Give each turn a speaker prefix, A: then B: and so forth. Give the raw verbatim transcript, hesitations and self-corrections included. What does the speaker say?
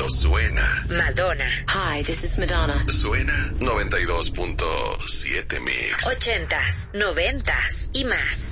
A: cuando suena.
B: Madonna.
C: Hi, this is Madonna.
A: Suena noventa y dos punto siete Mix.
B: Ochentas, noventas y más.